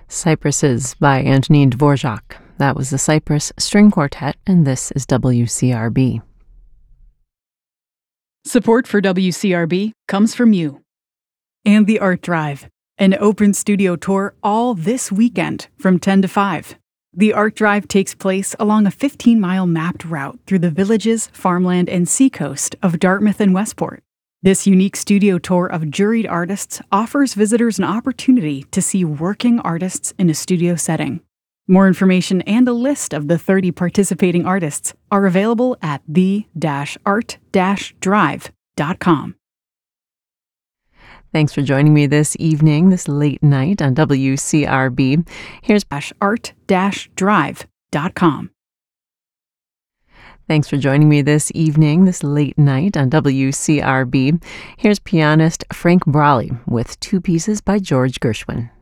Cypresses by Antonin Dvorak. That was the Cypress String Quartet, and this is WCRB. Support for WCRB comes from you. And the Art Drive, an open studio tour all this weekend from 10 to 5. The Art Drive takes place along a 15-mile mapped route through the villages, farmland, and seacoast of Dartmouth and Westport. This unique studio tour of juried artists offers visitors an opportunity to see working artists in a studio setting. More information and a list of the 30 participating artists are available at the-art-drive.com. Thanks for joining me this evening, this late night on WCRB. Here's art-drive.com. Thanks for joining me this evening, this late night on WCRB. Here's pianist Frank Brolly with two pieces by George Gershwin.